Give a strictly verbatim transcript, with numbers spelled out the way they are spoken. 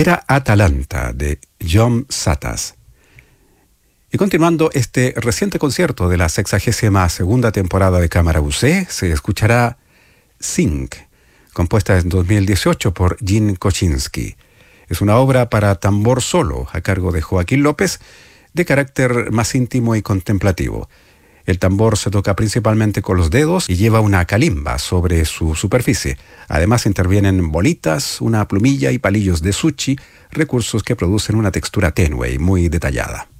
era Atalanta, de John Satas. Y continuando este reciente concierto de la sexagésima segunda temporada de Cámara U C, se escuchará Zinc, compuesta en dos mil dieciocho por Gene Kochinski. Es una obra para tambor solo, a cargo de Joaquín López, de carácter más íntimo y contemplativo. El tambor se toca principalmente con los dedos y lleva una calimba sobre su superficie. Además intervienen bolitas, una plumilla y palillos de sushi, recursos que producen una textura tenue y muy detallada.